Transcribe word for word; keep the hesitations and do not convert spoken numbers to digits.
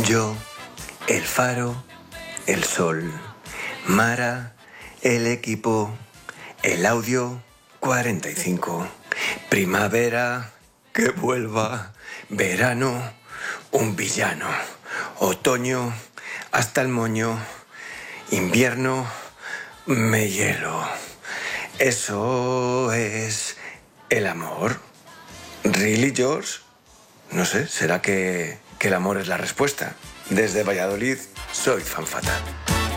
Yo, el faro, el sol. Mara, el equipo. El audio cuarenta y cinco. Primavera, que vuelva. Verano, un villano. Otoño, hasta el moño. Invierno, me hielo. Eso es el amor. ¿Really, George? No sé, ¿será que, que el amor es la respuesta? Desde Valladolid, soy fan fatal.